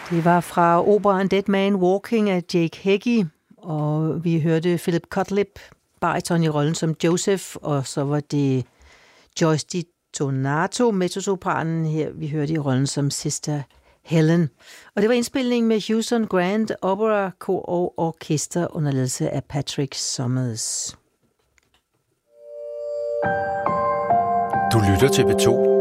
Det var fra operaen Dead Man Walking af Jake Heggie, og vi hørte Philip Cutlip, bariton i rollen som Joseph, og så var det Joyce DiDonato, mezzosopranen her, vi hørte i rollen som Sister Helen. Og det var indspilningen med Houston Grand Opera Kor og Orkester under ledelse af Patrick Summers. Du lytter til P2.